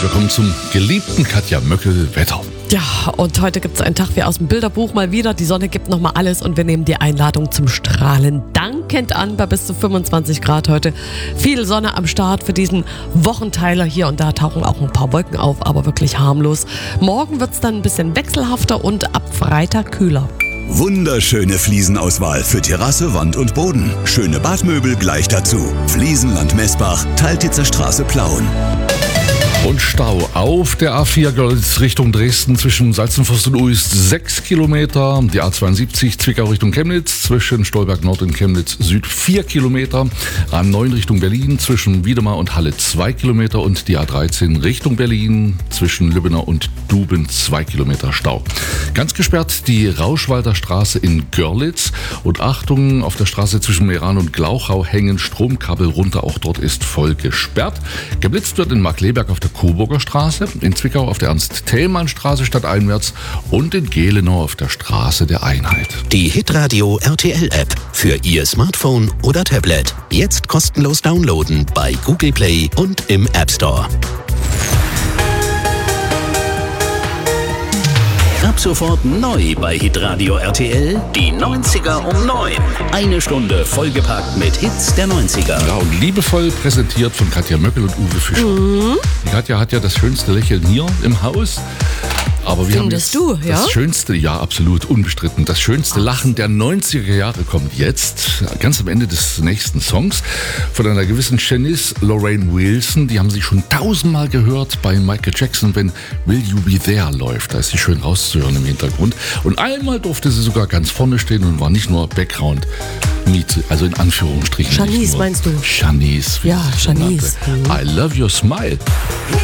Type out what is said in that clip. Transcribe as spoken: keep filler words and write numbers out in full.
Und wir kommen zum geliebten Katja Möckel-Wetter. Ja, und heute gibt es einen Tag wie aus dem Bilderbuch mal wieder. Die Sonne gibt nochmal alles und wir nehmen die Einladung zum Strahlen dankend an bei bis zu fünfundzwanzig Grad heute. Viel Sonne am Start für diesen Wochenteiler. Hier und da tauchen auch ein paar Wolken auf, aber wirklich harmlos. Morgen wird es dann ein bisschen wechselhafter und ab Freitag kühler. Wunderschöne Fliesenauswahl für Terrasse, Wand und Boden. Schöne Badmöbel gleich dazu. Fliesenland Messbach, Taltitzer Straße, Plauen. Und Stau auf der A vier Görlitz Richtung Dresden zwischen Salzenforst und Uist sechs Kilometer. Die A zweiundsiebzig Zwickau Richtung Chemnitz zwischen Stolberg Nord und Chemnitz Süd vier Kilometer. A neun Richtung Berlin zwischen Wiedemar und Halle zwei Kilometer. Und die A dreizehn Richtung Berlin zwischen Lübbenau und Duben zwei Kilometer Stau. Ganz gesperrt die Rauschwalder Straße in Görlitz. Und Achtung, auf der Straße zwischen Meran und Glauchau hängen Stromkabel runter. Auch dort ist voll gesperrt. Geblitzt wird in Markleberg auf der Coburger Straße, in Zwickau auf der Ernst-Thälmann-Straße stadteinwärts und in Gelenau auf der Straße der Einheit. Die Hitradio R T L-App für Ihr Smartphone oder Tablet. Jetzt kostenlos downloaden bei Google Play und im App Store. Ab sofort neu bei Hitradio R T L, die neunziger um neun. Eine Stunde vollgepackt mit Hits der neunziger. Ja, und liebevoll präsentiert von Katja Möckel und Uwe Fischer. Mhm. Die Katja hat ja das schönste Lächeln hier im Haus. Aber wir Findest haben jetzt du, ja? Das schönste, ja absolut, unbestritten, das schönste Lachen der neunziger Jahre kommt jetzt, ganz am Ende des nächsten Songs, von einer gewissen Janice Lorraine Wilson. Die haben Sie schon tausendmal gehört bei Michael Jackson, wenn Will You Be There läuft. Da ist sie schön rauszuhören im Hintergrund. Und einmal durfte sie sogar ganz vorne stehen und war nicht nur Background Miete, also in Anführungsstrichen. Janice meinst du? Janice. Ja, Janice. I love your smile.